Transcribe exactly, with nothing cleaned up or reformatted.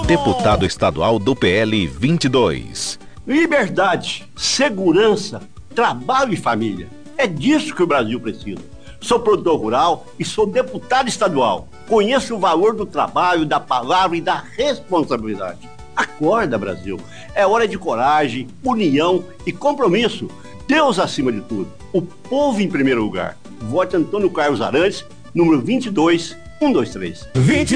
Deputado estadual do P L vinte e dois. Liberdade, segurança, trabalho e família. É disso que o Brasil precisa. Sou produtor rural e sou deputado estadual. Conheço o valor do trabalho, da palavra e da responsabilidade. Acorda, Brasil. É hora de coragem, união e compromisso. Deus acima de tudo. O povo em primeiro lugar. Vote Antônio Carlos Arantes, número vinte e dois, um dois três. vinte